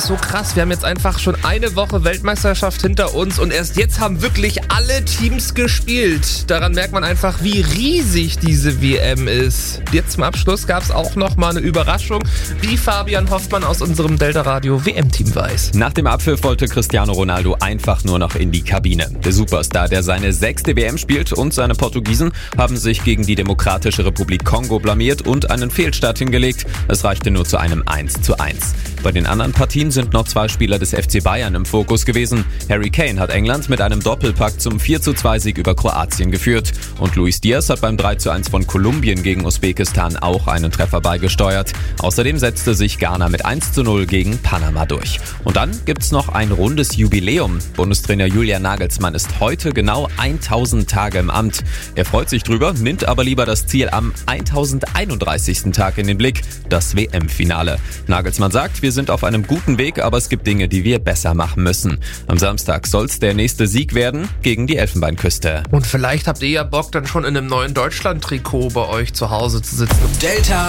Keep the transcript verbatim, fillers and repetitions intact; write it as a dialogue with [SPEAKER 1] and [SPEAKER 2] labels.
[SPEAKER 1] ist so krass. Wir haben jetzt einfach schon eine Woche Weltmeisterschaft hinter uns und erst jetzt haben wirklich alle Teams gespielt. Daran merkt man einfach, wie riesig diese W M ist. Jetzt zum Abschluss gab es auch noch mal eine Überraschung, wie Fabian Hoffmann aus unserem Delta Radio W M-Team weiß.
[SPEAKER 2] Nach dem Abpfiff wollte Cristiano Ronaldo einfach nur noch in die Kabine. Der Superstar, der seine sechste W M spielt, und seine Portugiesen haben sich gegen die Demokratische Republik Kongo blamiert und einen Fehlstart hingelegt. Es reichte nur zu einem eins zu eins. Bei den anderen Partien sind noch zwei Spieler des F C Bayern im Fokus gewesen. Harry Kane hat England mit einem Doppelpack zum vier zu zwei Sieg über Kroatien geführt. Und Luis Diaz hat beim drei zu eins von Kolumbien gegen Usbekistan auch einen Treffer beigesteuert. Außerdem setzte sich Ghana mit eins zu null gegen Panama durch. Und dann gibt's noch ein rundes Jubiläum. Bundestrainer Julian Nagelsmann ist heute genau tausend Tage im Amt. Er freut sich drüber, nimmt aber lieber das Ziel am tausendeinunddreißigsten Tag in den Blick, das W M-Finale. Nagelsmann sagt, wir sind auf einem guten Weg, aber es gibt Dinge, die wir besser machen müssen. Am Samstag soll's der nächste Sieg werden gegen die Elfenbeinküste.
[SPEAKER 1] Und vielleicht habt ihr ja Bock, dann schon in einem neuen Deutschland-Trikot bei euch zu Hause zu sitzen.
[SPEAKER 3] Delta